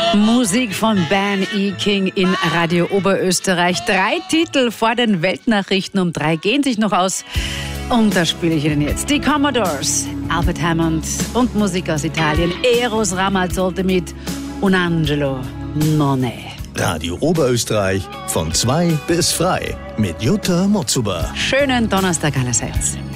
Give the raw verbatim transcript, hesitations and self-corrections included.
Musik von Ben E. King in Radio Oberösterreich. Drei Titel vor den Weltnachrichten um drei gehen sich noch aus. Und da spiele ich Ihnen jetzt die Commodores, Albert Hammond und Musik aus Italien, Eros Ramazzotti mit Un Angelo Non è. Radio Oberösterreich von zwei bis frei mit Jutta Motzuber. Schönen Donnerstag allerseits.